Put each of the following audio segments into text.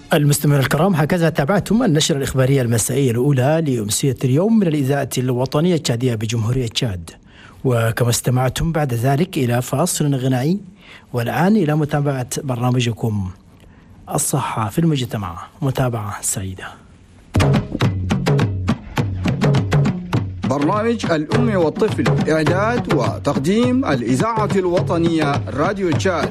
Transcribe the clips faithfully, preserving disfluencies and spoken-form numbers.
المستمعين الكرام، هكذا تابعتم النشرة الإخبارية المسائية الأولى لأمسية اليوم من الإذاعة الوطنية التشادية بجمهورية تشاد، وكما استمعتم بعد ذلك إلى فاصل غنائي. والآن إلى متابعة برنامجكم الصحة في المجتمع. متابعة سعيدة. برنامج الأم والطفل، إعداد وتقديم الإذاعة الوطنية راديو تشاد.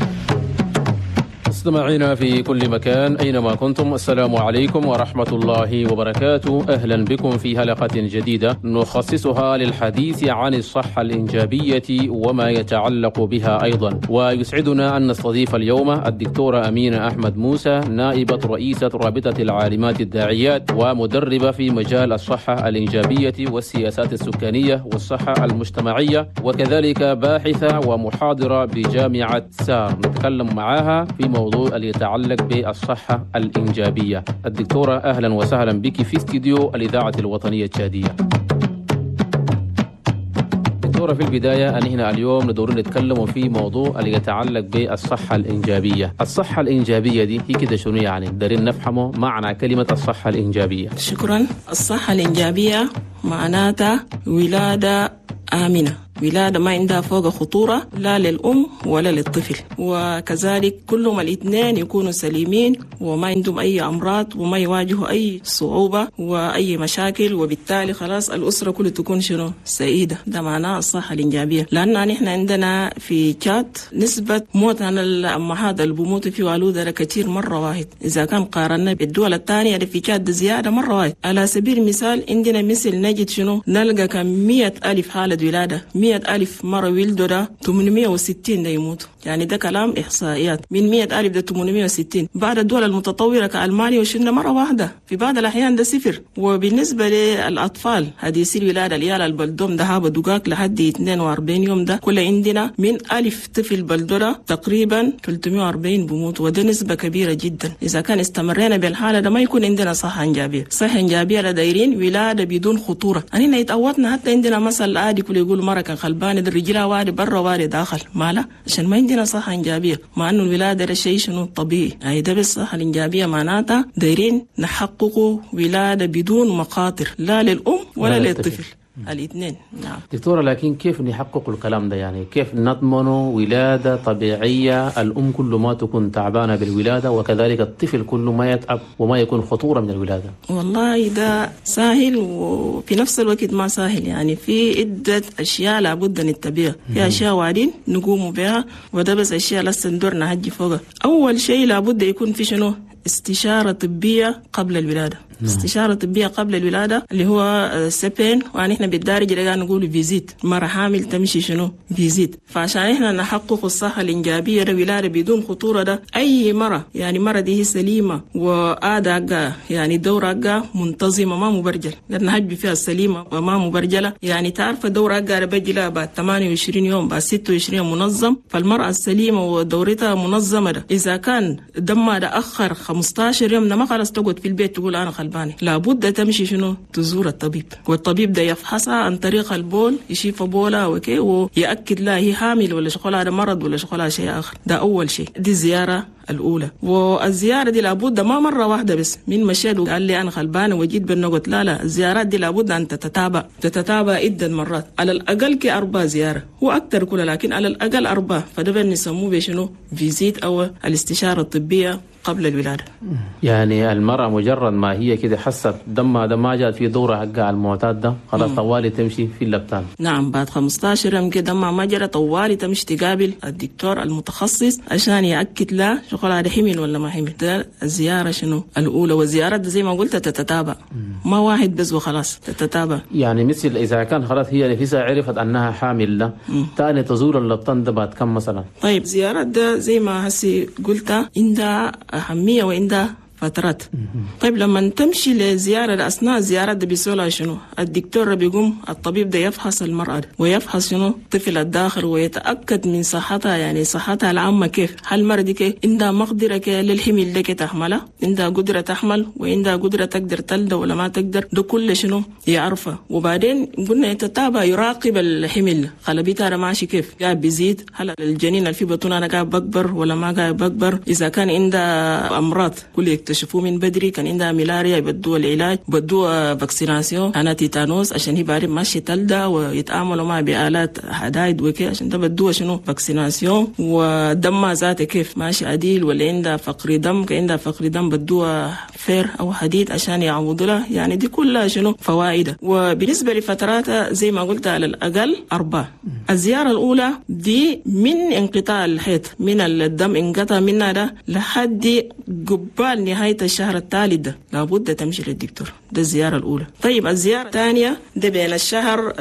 مستمعينا في كل مكان أينما كنتم، السلام عليكم ورحمة الله وبركاته. أهلا بكم في حلقة جديدة نخصصها للحديث عن الصحة الإنجابية وما يتعلق بها أيضا. ويسعدنا أن نستضيف اليوم الدكتورة أمينة أحمد موسى، نائبة رئيسة رابطة العالمات الداعيات ومدربة في مجال الصحة الإنجابية والسياسات السكانية والصحة المجتمعية، وكذلك باحثة ومحاضرة بجامعة سار. نتكلم معها في موضوع اللي يتعلق بالصحة الإنجابية. الدكتورة أهلا وسهلا بك في استديو الإذاعة الوطنية التشادية. دكتورة، في البداية أنهنا اليوم ندور نتكلم في موضوع اللي يتعلق بالصحة الإنجابية. الصحة الإنجابية دي هي كده شنو يعني؟ دارين نفهمه معنى كلمة الصحة الإنجابية. شكرا. الصحة الإنجابية معناتها ولادة آمنة، ولادة ما عندها فوق خطورة لا للأم ولا للطفل، وكذلك كلهم الاثنين يكونوا سليمين وما عندهم أي أمراض وما يواجهوا أي صعوبة وأي مشاكل، وبالتالي خلاص الأسرة كلها تكون شنو سعيدة. ده معناه الصحة الإنجابية. لأن نحن عندنا في تشاد نسبة موت عن الأمهات اللي بيموتوا في والودة كتير مرة واحد، إذا كان قارنا بالدول الثانية في تشاد زيادة مرة واحد. على سبيل المثال عندنا مثل نجد شنو نلقى كم مية ألف حالة ولادة، مية ألف مرة ولدوا ده ثمانمية وستين ده يموتوا. يعني ده كلام إحصائيات، من مية ألف ده ثمانمية وستين. بعد الدول المتطورة كألمانيا وشلنا مرة واحدة، في بعض الأحيان ده صفر. وبالنسبة للأطفال حديثي الولادة العيال البلدوم ده هابا دقاق لحد اثنين وأربعين يوم، ده كل عندنا من ألف طفل بلدورة تقريبا ثلاثمية وأربعين بموت، وده نسبة كبيرة جدا. إذا كان استمرينا بالحالة ده ما يكون عندنا صحة إنجابية. صحة إنجابية لدايرين ولادة بدون خطورة. أننا يتقوتنا حتى عندنا مثل عادي كل يقول مرة كان خلبانة ده الرجال واري برا واري داخل، مالا عشان ما عندنا صحة إنجابية، مع أنه الولادة ده شيء شنو طبيعي. يعني ده بالصحة الإنجابية معناتها دايرين نحققوا ولادة بدون مخاطر لا للأم ولا للطفل، الاثنين. نعم دكتورة، لكن كيف نحقق الكلام ده؟ يعني كيف نضمن ولادة طبيعية الأم كل ما تكون تعبانة بالولادة وكذلك الطفل كل ما يتعب وما يكون خطورة من الولادة؟ والله ده سهل وفي نفس الوقت ما سهل. يعني في عدة أشياء لابد نتبعها، في أشياء وعدين نقوم بها، وده بس أشياء لسه ندورنا هجي فوقها. أول شيء لابد يكون في شنو استشارة طبية قبل الولادة. نعم. استشارة طبية قبل الولادة اللي هو سبين، وعن احنا بالدارجة لقى نقول فيزيت، مرة حامل تمشي شنو فيزيت. فعشان احنا نحقق الصحة الإنجابية ده ولادة بدون خطورة، ده أي مرة يعني مرة دي هي سليمة وآداء يعني دورة منتظمة ما مبرجل، لأن هجي فيها السليمة وما مبرجلة. يعني تعرف دورة أجا بجلها بعد ثمانية وعشرين يوم، بعد ستة وعشرين يوم منظم. فالمرأة السليمة ودورتها منظمة ده إذا كان دمها ده أخر خمسة عشر يوم، ده ما خلاص تقعد في البيت تقول أنا خلبانة، لابد تمشي شنو تزور الطبيب، والطبيب ده يفحصها عن طريق البول، يشوف بولها وكي ويأكد لها هي حامل ولا شغلها ده مرض ولا شغلها شيء آخر. ده أول شيء، دي الزيارة الأولى. والزيارة دي لابد ما مرة واحدة بس، من مشيت وقال لي أنا خلبانة وجيت بالنقط، لا لا، الزيارات دي لابد أن تتتابع تتتابع عدة مرات، على الأقل كأربع زيارة وأكثر كلها، لكن على الأقل أربع. فده بنسموه بشنو فيزيت أو الاستشارة الطبية قبل الولادة. يعني المرأة مجرد ما هي كده حست دمها ده ما جات في دورة حقها المعتاد ده، خلاص طوالي تمشي في اللبتان. نعم، بعد خمسة عشر يوم كده دمها ما جرى، طوالي تمشي تقابل الدكتور المتخصص عشان يأكد لها شغلها ده حمل ولا ما حمل. ده الزيارة شنو الأولى. والزيارة ده زي ما قلت تتتابع، ما واحد بس وخلاص، تتتابع. يعني مثل إذا كان خلاص هي نفسها عرفت أنها حامل ده، تاني تزور اللبتان ده بعد كم مثلا؟ طيب زيارات ده زي ما هسي قلت عندها أهمية وعندها فترات. طيب لما تمشي لزيارة أثناء زيارة ده بيسولها شنو؟ الدكتور بيقوم الطبيب ده يفحص المرأة ويفحص شنو طفل الداخل ويتأكد من صحتها، يعني صحتها العامة كيف، هل المرأة دي كيف عندها مقدرة كي للحمل ده كي تحملها، عندها قدرة تحمل وعندها قدرة تقدر تلد ولا ما تقدر، ده كله شنو يعرفها. وبعدين قلنا يتتابع يراقب الحمل خلبيتها ماشي كيف، قاعد بيزيد، هل الجنين اللي في بطنها انا قاعد بكبر ولا ما قاعد بكبر، اذا كان عندها امراض كل يكتشفوه من بدري، كان عندها ملاريا يبدوا العلاج، بدوا فاكسيناسيون انا تيتانوس عشان هي بعرف ماشي تلدى ويتعاملوا مع بآلات حدايد وكده عشان ده بدوا شنو فاكسيناسيون. ودمها ذاته كيف ماشي عديل ولا عندها فقر دم، كان عندها فقر دم بدوا فير او حديد عشان يعوضوا لها، يعني دي كلها شنو فوائد. وبالنسبه لفتراتها زي ما قلت على الاقل اربعه. الزياره الاولى دي من انقطاع الحيض، من الدم انقطع منها ده لحد قبال نهايه الشهر الثالث ده لابد تمشي للدكتور، ده الزياره الاولى. طيب الزياره الثانيه ده بين الشهر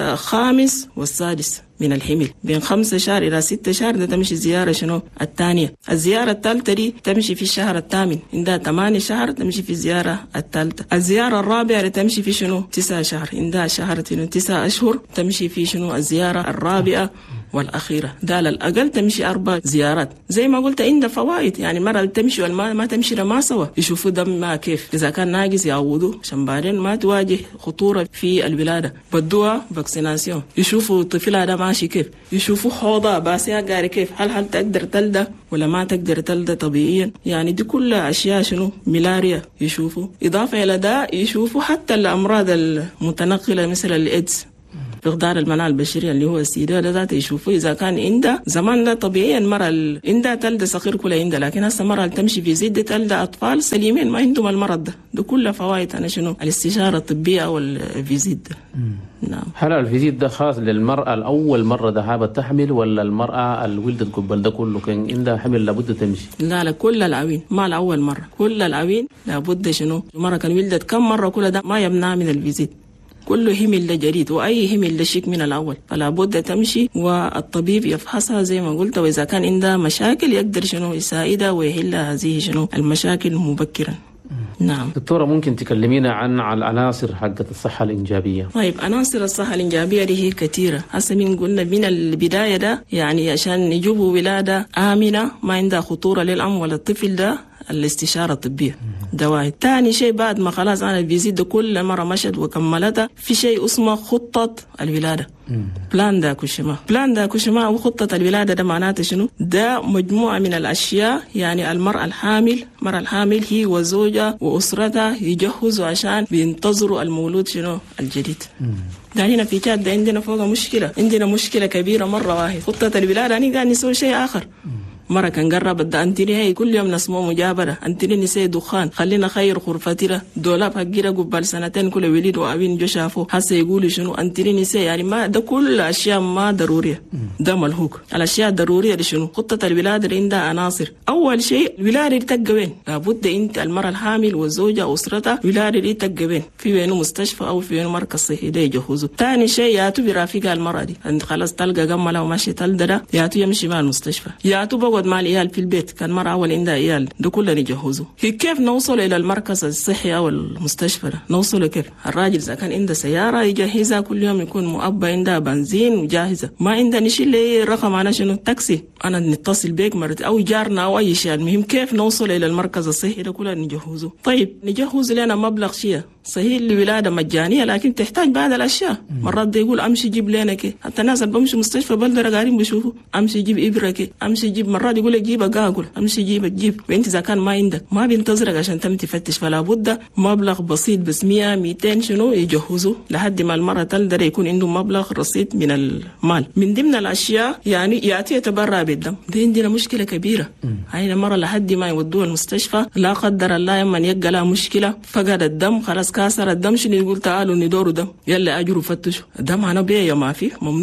الخامس والسادس من الحمل، بين خمسة شهر إلى ستة شهر ده تمشي زيارة شنو الثانية. الزيارة الثالثة دي تمشي في الشهر الثامن، عندها ثمانية شهر تمشي في الزيارة الثالثة. الزيارة الرابعة تمشي في شنو تسعة شهر، عندها شهر تسعة أشهر تمشي في شنو الزيارة الرابعة والأخيرة. ده على الأقل تمشي أربع زيارات. زي ما قلت عندها فوائد، يعني مرة تمشي والما ما تمشي لما سوا يشوفوا دم ما كيف، إذا كان ناقص يعوضوا عشان بعدين ما تواجه خطورة في الولادة. بدوها فاكسيناسيون، يشوفوا طفلها ده ماشي كيف، يشوفوا حوضها باسها قاري كيف، هل هل تقدر تلدى ولا ما تقدر تلدى طبيعيا، يعني دي كلها أشياء شنو ملاريا يشوفوا. إضافة إلى ده يشوفوا حتى الأمراض المتنقلة مثل الإيدز، فقدان المناعة البشرية اللي هو السيدة ده ذاته يشوفوا إذا كان عندها زمان ده طبيعيا مرة عندها تلد صغير كلها عندها، لكن هسه مرة تمشي في زيد تلد أطفال سليمين ما عندهم المرض ده. ده كلها فوائد أنا شنو الاستشارة الطبية أو الفيزيت ده. نعم. هل الفيزيت ده خاص للمرأة الأول مرة ذهبت تحمل ولا المرأة اللي ولدت قبل ده كله كان عندها حمل لابد تمشي؟ لا لا كل العوين، ما الأول مرة، كل العوين لابد شنو مرة كان ولدت كم مرة كل ده ما يمنع من الفيزيت. كله همل ده جديد وأي همل ده شيك من الأول، فلا بد تمشي والطبيب يفحصها زي ما قلت، وإذا كان عندها مشاكل يقدر شنو يساعدها ويحل هذه شنو المشاكل مبكرا. نعم. دكتورة ممكن تكلمينا عن العناصر حقة الصحة الإنجابية؟ طيب عناصر الصحة الإنجابية دي هي كثيرة. هسه من قلنا من البداية ده يعني عشان نجيبوا ولادة آمنة ما عندها خطورة للأم ولا الطفل ده الاستشارة الطبية ده واحد. تاني شيء بعد ما خلاص أنا الفيزيت ده كل مرة مشت وكملتها في شيء اسمه خطة الولادة، بلان دا كوشما. بلان دا كوشما وخطة الولادة ده معناته شنو؟ ده مجموعة من الأشياء، يعني المرأة الحامل، المرأة الحامل هي وزوجها وأسرتها يجهزوا عشان بينتظروا المولود شنو الجديد. ده هنا في تشاد ده عندنا فوق مشكلة، عندنا مشكلة كبيرة مرة واحد. خطة الولادة أنا قاعد نسوي شيء آخر. مرة كان قرب الدا أنتني هي كل يوم نسمو مجابرة، أنتني نسي دخان، خلينا خير غرفتنا دولاب حقيرة قبال سنتين كل وليد وأبين جو شافو هسه يقولوا شنو أنتني نسي، يعني ما ده كل أشياء ما ضرورية. ده ملهوك. الأشياء الضرورية دي شنو؟ خطة الولادة اللي عندها عناصر. أول شيء الولادة دي تبقى وين؟ لابد أنت المرأة الحامل والزوجة وأسرتها الولادة دي تبقى وين؟ في وينه مستشفى أو في وينه مركز صحي ده يجهزوا. ثاني شيء ياتوا برافقها المرأة دي، أنت خلاص تلقى جملة وماشي تلقى ده ياتوا يمشي مع المستشفى، ياتوا مع العيال في البيت، كان مرة أول عندها عيال ده كله نجهزه. كيف نوصل إلى المركز الصحي أو المستشفى؟ نوصل كيف؟ الراجل إذا كان عنده سيارة يجهزها كل يوم، يكون مؤبى عندها بنزين وجاهزة، ما عندها نشيل لي رقم أنا شنو تاكسي، أنا نتصل بيك مرت أو جارنا أو أي شيء. المهم كيف نوصل إلى المركز الصحي ده كله نجهزه. طيب نجهز لنا مبلغ شيء صحيح الولادة مجانية لكن تحتاج بعض الأشياء. مرات ده يقول أمشي جيب لنا كي، حتى الناس اللي بمشي مستشفى بلدرة قاعدين بيشوفوا أمشي جيب إبرة كي، أمشي جيب، مرات يقول لك جيب أقاقل، أمشي جيب تجيب، وأنت إذا كان ما عندك ما بينتظرك عشان تم تفتش، فلا بد مبلغ بسيط بس مية ميتين شنو يجهزوا لحد ما المرة تقدر يكون عنده مبلغ رصيد من المال. من ضمن الأشياء يعني يأتي يتبرع بالدم، ده عندنا مشكلة كبيرة. هاي المرة لحد ما يودوها المستشفى لا قدر الله يمن يلقى لها مشكلة فقد الدم خلاص كاسر الدم، شنو يقول تعالوا ندوروا دم، يلا أجروا فتشوا الدم. أنا بيه يا ما فيه ممنوع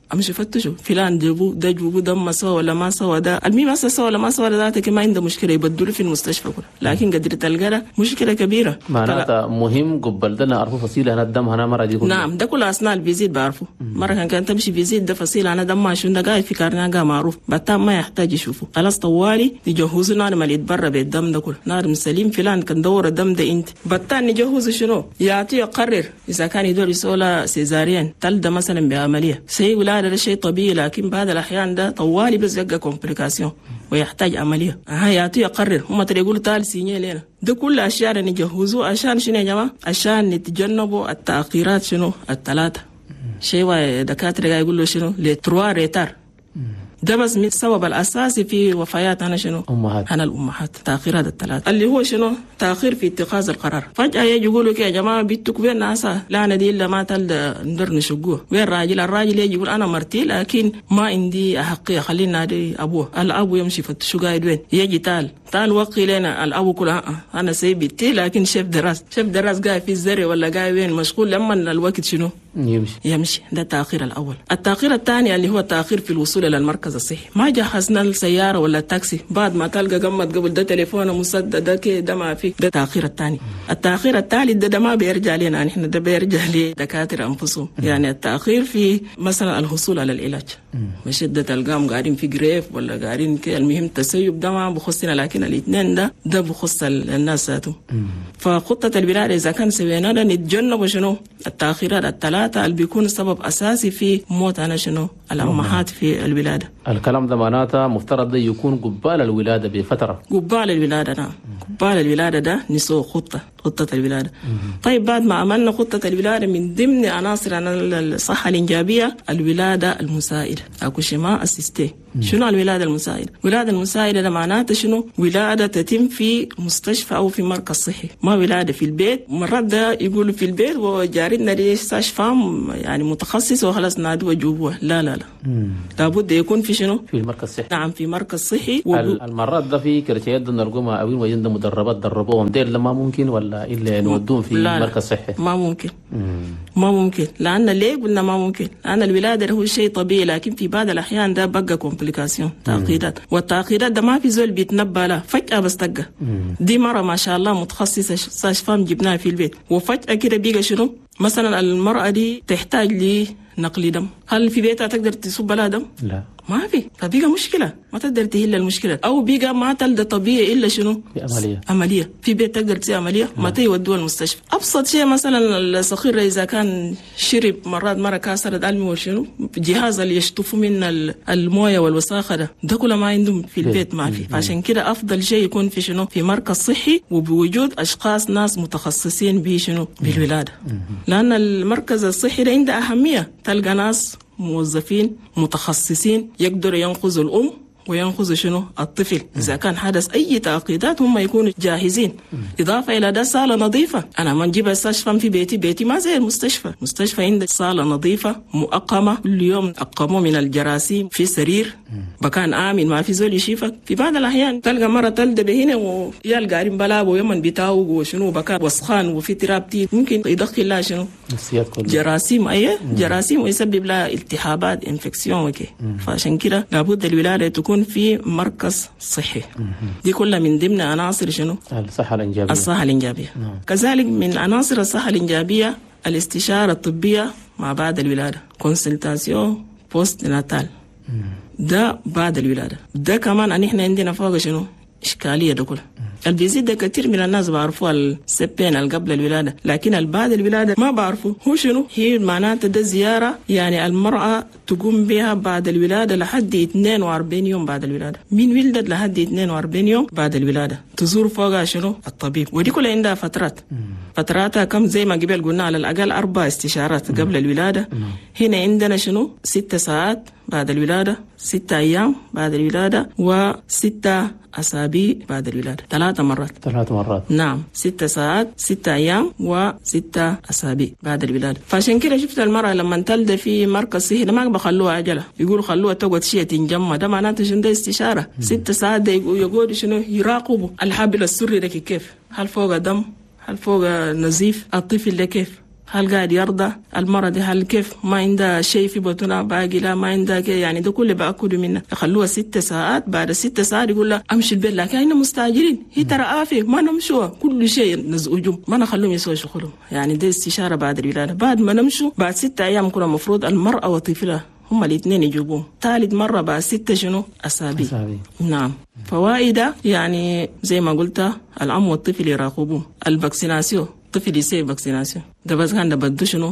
امشي فتشوا فلان جابوا ده جابوا دم سوا ولا ما سوا ده المي ما سوا ولا ما سوا ذاتك ما عنده مشكله يبدلوا في المستشفى كله لكن قدر تلقى مشكله كبيره معناتها مهم قبل ده نعرفوا فصيله انا الدم انا مره دي كلها. نعم ده كل اثناء الفيزيت بعرفه مره كان كان تمشي فيزيت ده فصيله انا دم شو ده قاعد في كارناغا معروف بتام ما يحتاج يشوفه خلاص طوالي يجهزوا نار ما يتبرى بالدم ده كله نار سليم فلان كان دور الدم ده انت بتان نجهزه شنو يعطيه يقرر اذا كان يدور يسولا سيزاريان تل ده مثلا بعمليه سي ولاده ده شيء طبيعي لكن بعض الاحيان ده طوالي بس يبقى كومبليكاسيون ويحتاج عمليه ها يعطيه يقرر هم ترى يقولوا تعال سينيه لنا ده كل اشياء نجهزوه عشان شنو يا جماعه عشان نتجنبوا التاخيرات شنو الثلاثه شيء دكاتره يقولوا شنو لتروا ريتار ده بس من السبب الأساسي في وفيات أنا شنو؟ أمهات. أنا الأمهات تأخيرات الثلاث اللي هو شنو؟ تأخير في اتخاذ القرار. فجأة يجي يقولوا كي يا جماعة بيتك وين ناسا لا أنا دي إلا ما تل ندر نشقوه وين الراجل الراجل يجي يقول أنا مرتي لكن ما عندي أحقية خلينا نادي أبوه الأبو يمشي فتشو قاعد وين يجي تال تال وقي لنا الأبو كلها أنا سيبتي لكن شيف دراس شيف دراس قاعد في الزرع ولا قاعد وين مشغول لما الوقت شنو؟ يمشي يمشي ده التأخير الأول. التأخير الثاني اللي هو التأخير في الوصول إلى المركز الصحي ما جهزنا السيارة ولا التاكسي بعد ما تلقى قمت قبل ده تليفون مسدد ده كده ده ما في ده التأخير الثاني. التأخير الثالث ده, ده ما بيرجع لنا نحن ده بيرجع لدكاترة أنفسهم يعني التأخير في مثلا الحصول على العلاج مش ده تلقاهم قاعدين في جريف ولا قاعدين كده المهم تسيب ده ما بخصنا لكن الاثنين ده ده بخص الناس ذاتهم. فخطة الولاده إذا كان سوينا ده نتجنب شنو التأخيرات الثلاثة اللي بيكون سبب أساسي في موت أنا شنو الأمهات في الولادة. الكلام ده معناته مفترض ده يكون قبال الولادة بفترة. قبال الولادة نعم قبال الولادة ده نسوي خطة خطة الولادة. طيب بعد ما عملنا خطة الولادة من ضمن عناصر الصحة الإنجابية الولادة المساعدة أكوشيما أسيستي. شنو الولادة المساعدة؟ الولادة المساعدة ده معناته شنو؟ ولادة تتم في مستشفى أو في مركز صحي ما ولادة في البيت. مرات ده يقولوا في البيت وجارتنا دي مستشفى يعني متخصص وخلاص نادوا جوبوه لا لا لا لابد يكون في شنو؟ في المركز الصحي. نعم في مركز صحي. المرات ده في كرتيات نرقمها أو وجدنا مدربات دربوهم دير ما ممكن ولا إلا نودون في مركز صحي؟ ما ممكن مم. ما ممكن لأن ليه قلنا ما ممكن؟ لأن الولادة هو شيء طبيعي لكن في بعض الأحيان ده بقى كومبليكاسيون تعقيدات والتعقيدات ده ما في زول بيتنبأ له فجأة بس تلقى دي مرة ما شاء الله متخصصة استشفاء جبناها في البيت وفجأة كده بيجي شنو؟ مثلا المرأة دي تحتاج لنقل دم هل في بيتها تقدر تصب لها دم؟ لا ما في فبيجا مشكلة ما تقدر تهل المشكلة أو بيجا ما تلد طبيعي إلا شنو عملية عملية في بيت تقدر تسوي عملية ما تودوها المستشفى. أبسط شيء مثلا الصغير إذا كان شرب مرات مرة كاسرة دم وشنو جهاز اللي يشطفوا من الموية والوساخة ده ده كله ما عندهم في البيت ما في. فعشان كده أفضل شيء يكون في شنو في مركز صحي وبوجود أشخاص ناس متخصصين بشنو بالولادة لأن المركز الصحي ده عنده أهمية تلقى ناس موظفين متخصصين يقدروا ينقذوا الأم وينقذوا شنو الطفل إذا كان حدث أي تعقيدات هم يكونوا جاهزين. إضافة إلى ده صالة نظيفة أنا ما نجيب استشفى في بيتي بيتي ما زي المستشفى مستشفى عندك صالة نظيفة مؤقمة كل يوم أقموا من الجراثيم في سرير مكان آمن ما في زول يشيفك. في بعض الأحيان تلقى مرة تلد بهنا ويال قارين بلاب ويمن بتاوق وشنو بكان وسخان وفي ترابتي ممكن يدخل لها شنو جراثيم أيه جراثيم ويسبب لها التهابات انفكسيون وكي. فعشان كده لابد الولادة تكون في مركز صحي. دي كلها من ضمن عناصر شنو الصحة الإنجابية. الصحة الإنجابية نعم. كذلك من عناصر الصحة الإنجابية الاستشارة الطبية مع بعد الولادة كونسلتاسيون بوست ناتال ده بعد الولادة. ده كمان احنا عندنا فوق شنو إشكالية ده كله الفيزيت ده كتير من الناس بعرفوا السبين اللي قبل الولادة لكن البعد الولادة ما بعرفوا هو شنو. هي معناته ده زيارة يعني المرأة تقوم بها بعد الولادة لحد اثنين وأربعين يوم بعد الولادة من ولدت لحد اثنين وأربعين يوم بعد الولادة تزور فوقها شنو الطبيب ودي كلها عندها فترات فتراتها كم زي ما قبل قلنا على الأقل أربع استشارات قبل الولادة. هنا عندنا شنو ستة ساعات بعد الولادة ستة أيام بعد الولادة وستة أسابيع بعد الولادة ثلاث مرات ثلاث مرات نعم ستة ساعات ستة أيام وستة أسابيع بعد الولادة. فعشان كده شفت المرأة لما تلد في مركز صحي ما بخلوها عجلة يقولوا خلوها تقعد شيء تنجمع ده معناته شنو ده استشارة ستة ساعات ده يقولوا شنو يراقبوا الحبل السري ده كيف هل فوق دم هل فوق نزيف الطفل ده كيف هل قاعد يرضى المرة دي، هل كيف ما عندها شيء في بطنها باقي، لا ما عندها كي، يعني ده كله بأكدوا منها. يخلوها ست ساعات، بعد ست ساعات يقول لها أمشي البيت، لكن إحنا مستعجلين، هي ترى آفة ما نمشوا كل شيء نزوجهم، ما نخلوهم يسوي شغلهم. يعني ده استشارة بعد الولادة. بعد ما نمشوا بعد ستة أيام كنا مفروض المرأة وطفلها هم الاثنين يجيبوهم. ثالث مرة بعد ستة شنو أسابيع. نعم. فوائد يعني زي ما قلت الأم والطفل يراقبوه. الفاكسيناسيون، طفل يسيب فاكسيناسيون ده بس كان ده بده شنو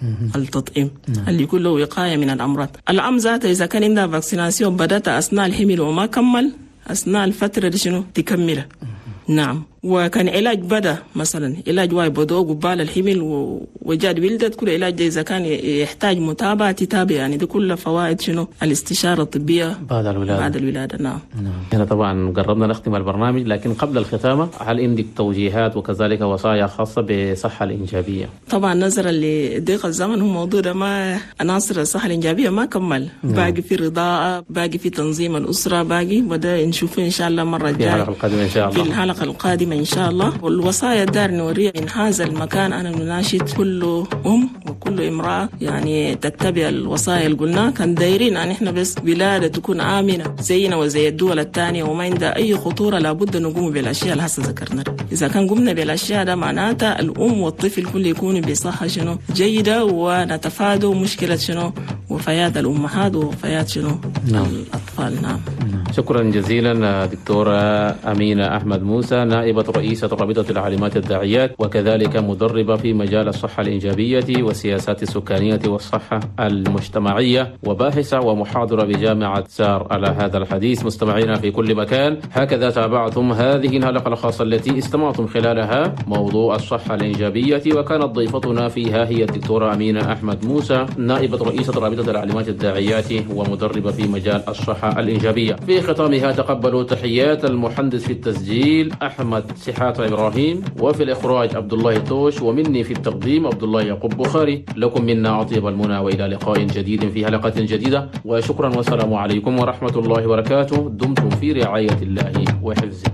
التطعيم اللي يكون له وقاية من الأمراض. الأم ذاتها إذا كان عندها فاكسيناسيون بدأت أثناء الحمل وما كمل أثناء الفترة دي شنو تكمله. نعم. وكان علاج بدأ مثلا علاج واي بدو قبال الحمل وجاد ولدت، كل علاج إذا كان يحتاج متابعة تتابع. يعني دي كلها فوائد شنو الاستشارة الطبية بعد الولادة. بعد الولادة. نعم. نعم. هنا طبعا قربنا نختم البرنامج، لكن قبل الختامة هل عندك توجيهات وكذلك وصايا خاصة بالصحة الإنجابية؟ طبعا نظرا لضيق الزمن هو موضوع ده ما عناصر الصحة الإنجابية ما كمل. نعم. باقي في الرضاعة، باقي في تنظيم الأسرة، باقي وده نشوفه إن شاء الله مرة الجاية في الحلقة القادمة إن شاء الله. في الحلقة القادمة إن شاء الله. والوصايا دار نوريها من هذا المكان. أنا نناشد كل أم وكل امرأة يعني تتبع الوصايا اللي قلناها. كان دايرين أن إحنا بس ولادة تكون آمنة زينا وزي الدول الثانية وما عندها أي خطورة. لابد نقوم بالأشياء اللي هسه ذكرنا. إذا كان قمنا بالأشياء ده معناتها الأم والطفل كل يكونوا بصحة شنو جيدة، ونتفادى مشكلة شنو وفيات الأمهات وفيات شنو نعم. الأطفال. نعم. نعم. شكرا جزيلا دكتورة أمينة أحمد موسى، نائبة رئيسة رابطة العالمات الداعيات وكذلك مدربة في مجال الصحة الإنجابية والسياسات السكانية والصحة المجتمعية، وباحثة ومحاضرة بجامعة سار على هذا الحديث. مستمعينا في كل مكان، هكذا تابعتم هذه الحلقة الخاصة التي استمعتم خلالها موضوع الصحة الإنجابية، وكانت ضيفتنا فيها هي الدكتورة أمينة أحمد موسى، نائبة رئيسة رابطة العالمات الداعيات ومدربة في مجال الصحة الإنجابية. في ختامها تقبلوا تحيات المهندس في التسجيل أحمد سحات إبراهيم، وفي الإخراج عبد الله توش، ومني في التقديم عبد الله يعقوب بخاري. لكم منا أطيب المنى وإلى لقاء جديد في حلقة جديدة، وشكرا والسلام عليكم ورحمة الله وبركاته. دمتم في رعاية الله وحفظه.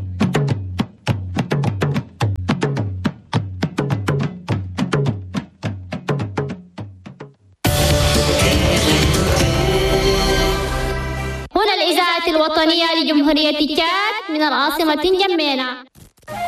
هنا الإذاعة الوطنية لجمهورية تشاد من العاصمة جمينة.